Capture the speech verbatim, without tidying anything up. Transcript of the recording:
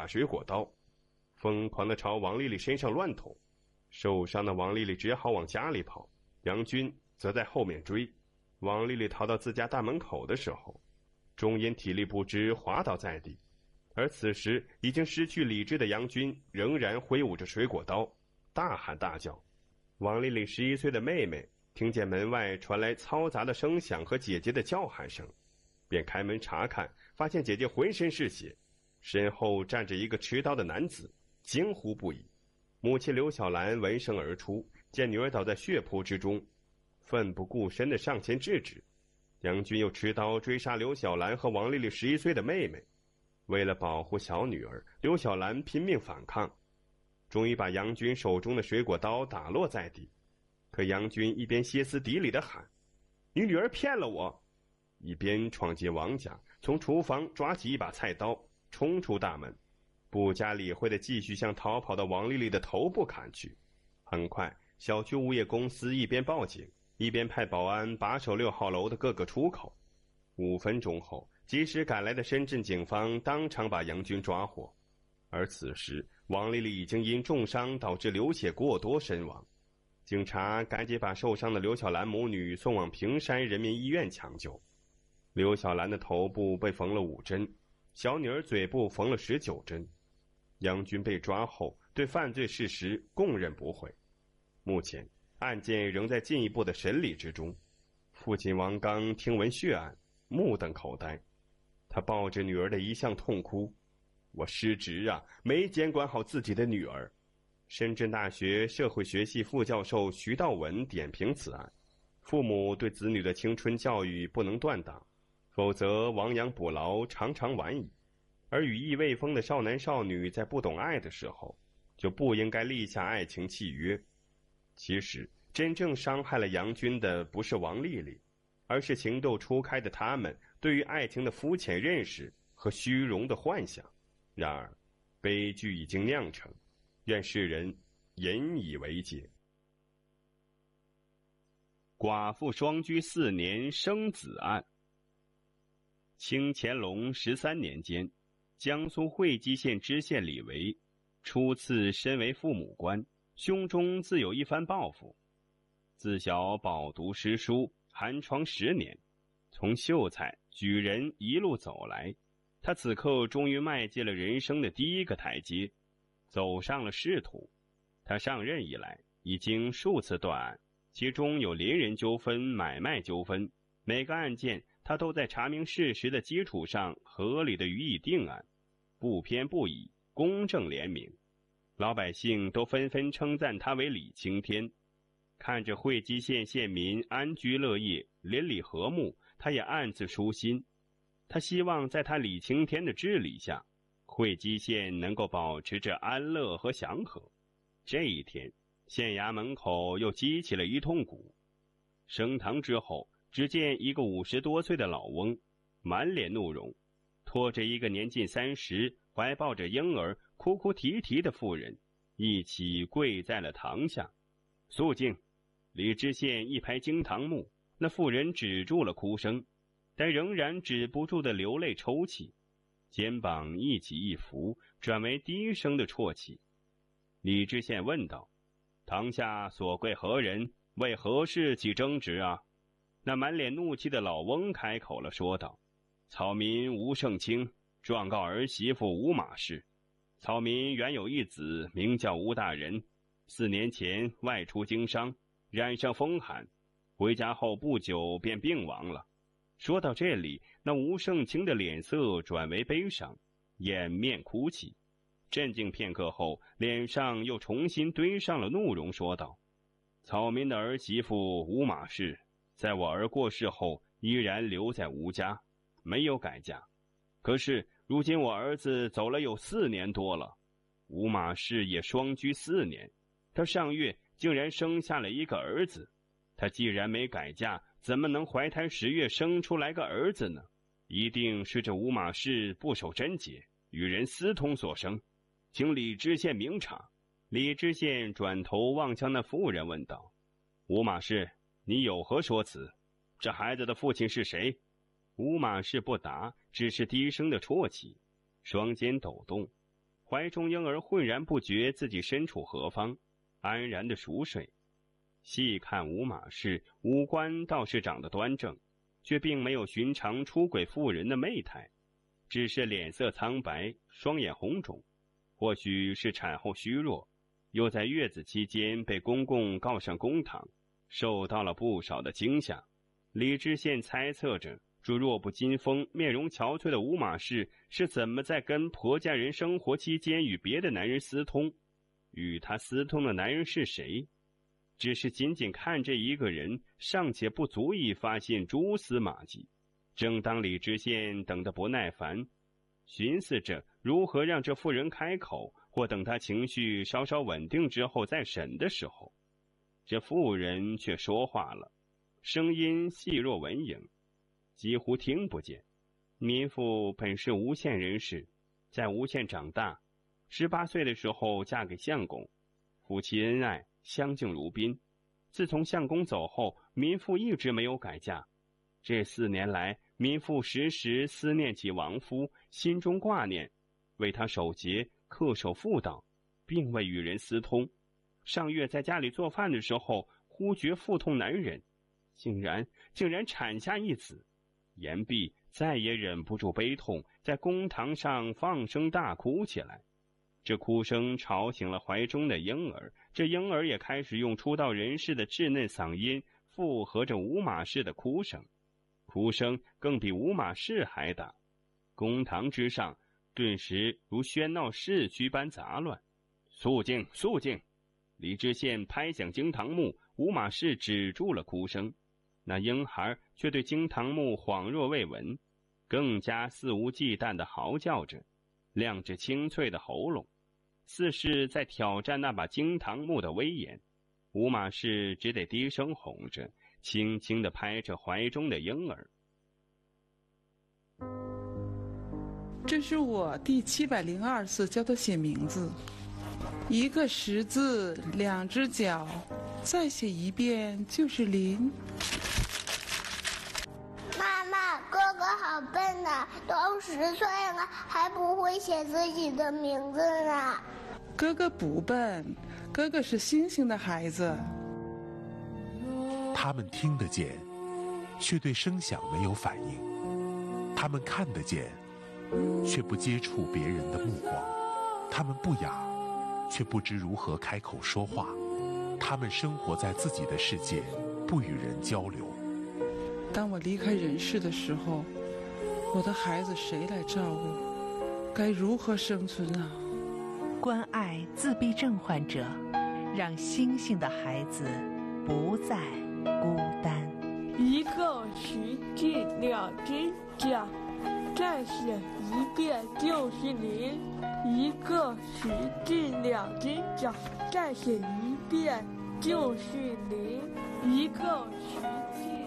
水果刀，疯狂地朝王丽丽身上乱捅。受伤的王丽丽只好往家里跑，杨军则在后面追。王丽丽逃到自家大门口的时候，终因体力不支滑倒在地，而此时已经失去理智的杨军仍然挥舞着水果刀，大喊大叫。王丽丽十一岁的妹妹听见门外传来嘈杂的声响和姐姐的叫喊声，便开门查看，发现姐姐浑身是血，身后站着一个持刀的男子，惊呼不已。母亲刘小兰闻声而出，见女儿倒在血泊之中，奋不顾身地上前制止。杨军又持刀追杀刘小兰和王丽丽十一岁的妹妹。为了保护小女儿，刘小兰拼命反抗，终于把杨军手中的水果刀打落在地。可杨军一边歇斯底里地喊：“你女儿骗了我！”一边闯进王家，从厨房抓起一把菜刀，冲出大门，不加理会地继续向逃跑的王丽丽的头部砍去。很快，小区物业公司一边报警，一边派保安把守六号楼的各个出口。五分钟后，及时赶来的深圳警方当场把杨军抓获。而此时，王丽丽已经因重伤导致流血过多身亡。警察赶紧把受伤的刘小兰母女送往平山人民医院抢救。刘小兰的头部被缝了五针，小女儿嘴部缝了十九针。杨军被抓后，对犯罪事实供认不讳。目前案件仍在进一步的审理之中。父亲王刚听闻血案，目瞪口呆，他抱着女儿的遗像痛哭：“我失职啊，没监管好自己的女儿。”深圳大学社会学系副教授徐道文点评此案：父母对子女的青春教育不能断档，否则亡羊补牢，常常晚矣。而羽翼未丰的少男少女在不懂爱的时候，就不应该立下爱情契约。其实真正伤害了杨军的不是王丽丽，而是情窦初开的他们对于爱情的肤浅认识和虚荣的幻想。然而悲剧已经酿成，愿世人引以为戒。寡妇双居四年生子案。清乾隆十三年间，江苏会稽县知县李维初次身为父母官，胸中自有一番抱负。自小饱读诗书，寒窗十年，从秀才举人一路走来，他此刻终于迈进了人生的第一个台阶，走上了仕途。他上任以来已经数次断案，其中有邻人纠纷、买卖纠纷，每个案件他都在查明事实的基础上合理的予以定案，不偏不倚，公正廉明。老百姓都纷纷称赞他为李青天。看着会稽县县民安居乐业，邻里和睦，他也暗自舒心。他希望在他李青天的治理下，会稽县能够保持着安乐和祥和。这一天，县衙门口又激起了一通鼓。升堂之后，只见一个五十多岁的老翁，满脸怒容，拖着一个年近三十、怀抱着婴儿、哭哭啼啼的妇人，一起跪在了堂下。肃静！李知县一拍惊堂木，那妇人止住了哭声，但仍然止不住的流泪抽泣，肩膀一起一伏，转为低声的啜泣。李知县问道：“堂下所跪何人？为何事起争执啊？”那满脸怒气的老翁开口了，说道：“草民吴胜清状告儿媳妇吴马氏。草民原有一子，名叫吴大人，四年前外出经商，染上风寒，回家后不久便病亡了。”说到这里，那吴胜清的脸色转为悲伤，掩面哭泣。镇静片刻后，脸上又重新堆上了怒容，说道：“草民的儿媳妇吴马氏，在我儿过世后依然留在吴家，没有改嫁。可是如今我儿子走了有四年多了，吴马氏也双居四年，他上月竟然生下了一个儿子。他既然没改嫁，怎么能怀胎十月生出来个儿子呢？一定是这吴马氏不守贞洁，与人私通所生，请李知县明察。”李知县转头望向那妇人问道：“吴马氏，你有何说辞？这孩子的父亲是谁？”吴马氏不答，只是低声的啜泣，双肩抖动。 怀中婴儿浑然不觉自己身处何方，安然的熟睡。细看吴马氏，五官倒是长得端正，却并没有寻常出轨妇人的媚态，只是脸色苍白，双眼红肿，或许是产后虚弱，又在月子期间被公公告上公堂，受到了不少的惊吓。李知县猜测着，这弱不禁风、面容憔悴的吴马氏是怎么在跟婆家人生活期间与别的男人私通，与他私通的男人是谁？只是仅仅看这一个人，尚且不足以发现蛛丝马迹。正当李知县等得不耐烦，寻思着如何让这妇人开口，或等他情绪稍稍稳定之后再审的时候，这妇人却说话了，声音细若蚊蝇，几乎听不见。民妇本是吴县人士，在吴县长大，十八岁的时候嫁给相公，夫妻恩爱，相敬如宾。自从相公走后，民妇一直没有改嫁。这四年来，民妇时时思念起亡夫，心中挂念，为他守节，恪守妇道，并未与人私通。上月在家里做饭的时候，忽觉腹痛难忍，竟然竟然产下一子。言毕，再也忍不住悲痛，在公堂上放声大哭起来。这哭声吵醒了怀中的婴儿，这婴儿也开始用出道人士的稚嫩嗓音附和着吴马氏的哭声，哭声更比吴马氏还大。公堂之上顿时如喧闹市区般杂乱。肃静，肃静！李知县拍响惊堂木，吴马氏止住了哭声。那婴孩却对惊堂木恍若未闻，更加肆无忌惮地嚎叫着，亮着清脆的喉咙，似是在挑战那把惊堂木的威严。吴马氏只得低声哄着，轻轻地拍着怀中的婴儿。 这是我第七百零二次教他写名字，一个十字，两只脚，再写一遍就是林。 妈妈，哥哥好笨呐，都十岁了还不会写自己的名字呢。 哥哥不笨，哥哥是星星的孩子。 他们听得见，却对声响没有反应；他们看得见，却不接触别人的目光；他们不雅，却不知如何开口说话；他们生活在自己的世界，不与人交流。 当我离开人世的时候，我的孩子谁来照顾？该如何生存啊？ 关爱自闭症患者，让星星的孩子不再孤单。 一个十字两只脚，再写一遍就是零。一个十字两只脚，再写一遍就是零。一个十字。